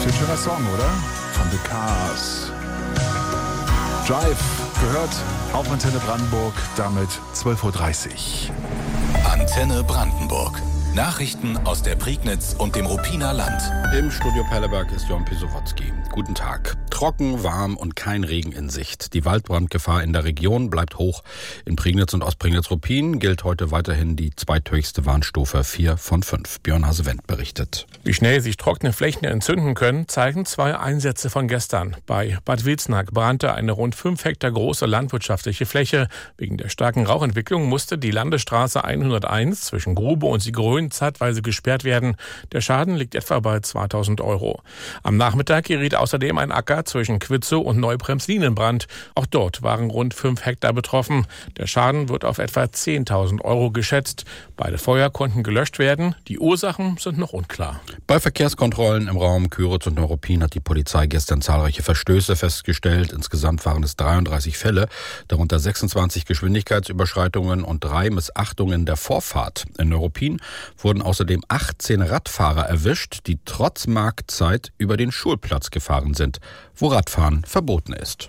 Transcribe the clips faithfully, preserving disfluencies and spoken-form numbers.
Was für ein schöner Song, oder? Von The Cars. Drive gehört auf Antenne Brandenburg, damit zwölf Uhr dreißig. Antenne Brandenburg. Nachrichten aus der Prignitz und dem Ruppiner Land. Im Studio Perleberg ist Jon Pisowotzki. Guten Tag. Trocken, warm und kein Regen in Sicht. Die Waldbrandgefahr in der Region bleibt hoch. In Prignitz und Ostprignitz-Ruppin gilt heute weiterhin die zweithöchste Warnstufe vier von fünf. Björn Hase-Wendt berichtet. Wie schnell sich trockene Flächen entzünden können, zeigen zwei Einsätze von gestern. Bei Bad Wilsnack brannte eine rund fünf Hektar große landwirtschaftliche Fläche. Wegen der starken Rauchentwicklung musste die Landesstraße hunderteins zwischen Grube und Siegrön zeitweise gesperrt werden. Der Schaden liegt etwa bei zweitausend Euro. Am Nachmittag geriet außerdem ein Acker zwischen Quitzow und Neubremslin in Brand. Auch dort waren rund fünf Hektar betroffen. Der Schaden wird auf etwa zehntausend Euro geschätzt. Beide Feuer konnten gelöscht werden. Die Ursachen sind noch unklar. Bei Verkehrskontrollen im Raum Kyritz und Neuruppin hat die Polizei gestern zahlreiche Verstöße festgestellt. Insgesamt waren es dreiunddreißig Fälle, darunter sechsundzwanzig Geschwindigkeitsüberschreitungen und drei Missachtungen der Vorfahrt. In Neuruppin wurden außerdem achtzehn Radfahrer erwischt, die trotz Marktzeit über den Schulplatz gefahren sind, wo Radfahren verboten ist.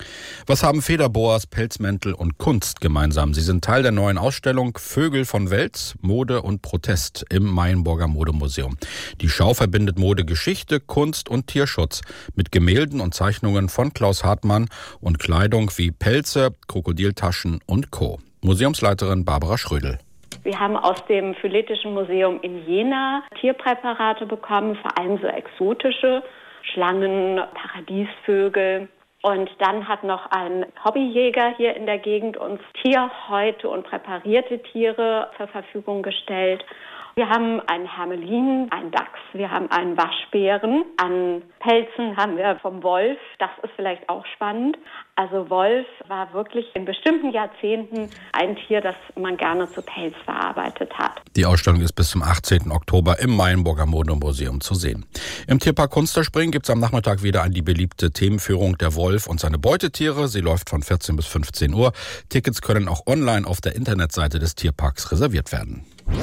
Was haben Federboas, Pelzmäntel und Kunst gemeinsam? Sie sind Teil der neuen Ausstellung Vögel von Wels, Mode und Protest im Mayenburger Modemuseum. Die Schau verbindet Modegeschichte, Kunst und Tierschutz mit Gemälden und Zeichnungen von Klaus Hartmann und Kleidung wie Pelze, Krokodiltaschen und Co. Museumsleiterin Barbara Schrödel. Wir haben aus dem Philetischen Museum in Jena Tierpräparate bekommen, vor allem so exotische Schlangen, Paradiesvögel. Und dann hat noch ein Hobbyjäger hier in der Gegend uns Tierhäute und präparierte Tiere zur Verfügung gestellt. Wir haben einen Hermelin, einen Dachs, wir haben einen Waschbären. An Pelzen haben wir vom Wolf, das ist vielleicht auch spannend. Also Wolf war wirklich in bestimmten Jahrzehnten ein Tier, das man gerne zu Pelz verarbeitet hat. Die Ausstellung ist bis zum achtzehnten Oktober im Mayenburger Modemuseum zu sehen. Im Tierpark Kunsterspring gibt es am Nachmittag wieder an die beliebte Themenführung Der Wolf und seine Beutetiere. Sie läuft von vierzehn bis fünfzehn Uhr. Tickets können auch online auf der Internetseite des Tierparks reserviert werden.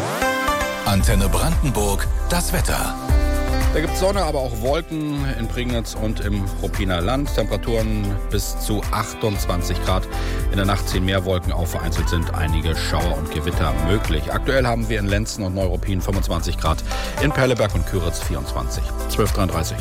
Antenne Brandenburg, das Wetter. Da gibt es Sonne, aber auch Wolken in Prignitz und im Ruppiner Land. Temperaturen bis zu achtundzwanzig Grad. In der Nacht ziehen mehr Wolken auf. Vereinzelt sind einige Schauer und Gewitter möglich. Aktuell haben wir in Lenzen und Neuruppin fünfundzwanzig Grad. In Perleberg und Kyritz vierundzwanzig. zwölf Uhr dreiunddreißig.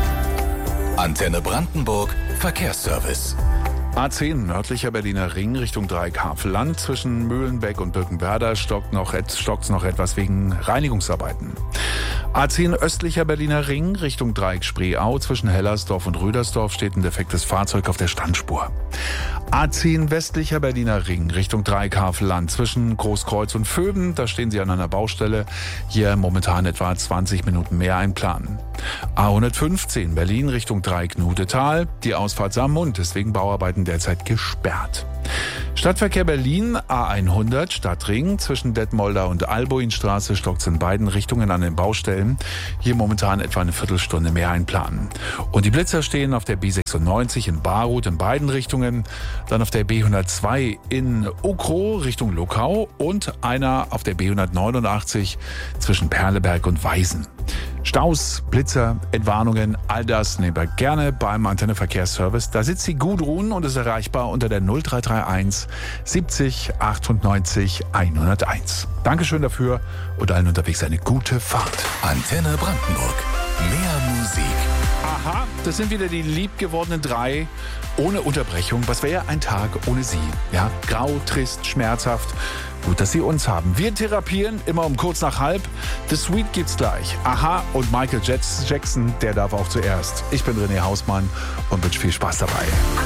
Antenne Brandenburg, Verkehrsservice. A zehn nördlicher Berliner Ring Richtung Dreieck-Havelland. Zwischen Mühlenbeck und Birkenwerder stockt noch, stockt's noch etwas wegen Reinigungsarbeiten. A zehn östlicher Berliner Ring Richtung Dreieck-Spreeau. Zwischen Hellersdorf und Rüdersdorf steht ein defektes Fahrzeug auf der Standspur. A zehn westlicher Berliner Ring Richtung Dreieck-Havelland. Zwischen Großkreuz und Vöben, da stehen Sie an einer Baustelle. Hier momentan etwa zwanzig Minuten mehr einplanen. A hundertfünfzehn Berlin Richtung Dreieck-Nudetal. Die Ausfahrt Saarmund ist wegen Bauarbeiten derzeit gesperrt. Stadtverkehr Berlin, A hundert Stadtring. Zwischen Detmolder und Albuinstraße stockt es in beiden Richtungen an den Baustellen. Hier momentan etwa eine Viertelstunde mehr einplanen. Und die Blitzer stehen auf der B sechsundneunzig in Barut in beiden Richtungen. Dann auf der B hundertzwei in Ukrow Richtung Lokau und einer auf der B hundertneunundachtzig zwischen Perleberg und Weisen. Staus, Blitzer, Entwarnungen, all das nehmen wir gerne beim Antenne Verkehrsservice. Da sitzt die Gudrun und ist erreichbar unter der null drei drei eins siebzig achtundneunzig hunderteins. Dankeschön dafür und allen unterwegs eine gute Fahrt. Antenne Brandenburg. Mehr Musik. Aha, das sind wieder die liebgewordenen drei ohne Unterbrechung. Was wäre ein Tag ohne sie? Ja, grau, trist, schmerzhaft. Gut, dass Sie uns haben. Wir therapieren immer um kurz nach halb. The Sweet gibt's gleich. Aha und Michael Jackson, der darf auch zuerst. Ich bin René Hausmann und wünsche viel Spaß dabei.